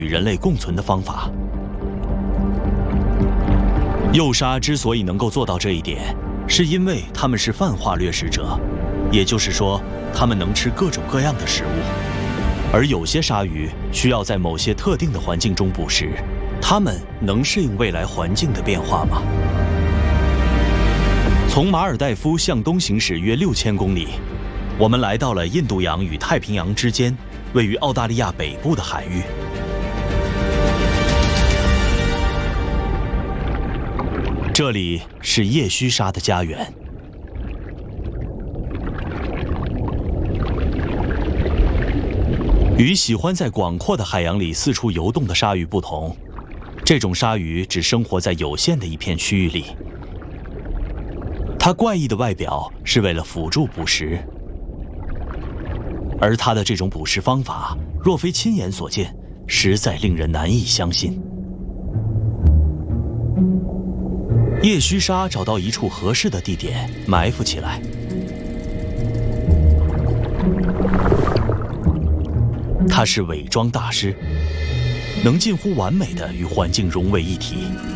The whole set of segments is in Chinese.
与人类共存的方法。幼鲨之所以能够做到这一点，是因为它们是泛化掠食者，也就是说，它们能吃各种各样的食物。而有些鲨鱼需要在某些特定的环境中捕食，它们能适应未来环境的变化吗？从马尔代夫向东行驶约6000公里，我们来到了印度洋与太平洋之间，位于澳大利亚北部的海域。这里是叶须鲨的家园。与喜欢在广阔的海洋里四处游动的鲨鱼不同，这种鲨鱼只生活在有限的一片区域里。它怪异的外表是为了辅助捕食，而它的这种捕食方法，若非亲眼所见，实在令人难以相信。叶须鲨找到一处合适的地点埋伏起来。他是伪装大师，能近乎完美地与环境融为一体。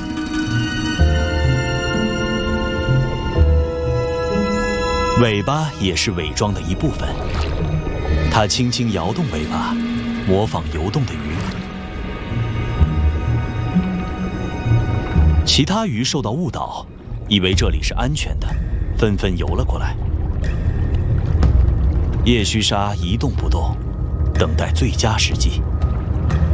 尾巴也是伪装的一部分，它轻轻摇动尾巴，模仿游动的鱼。其他鱼受到误导，以为这里是安全的，纷纷游了过来。叶须鲨一动不动，等待最佳时机。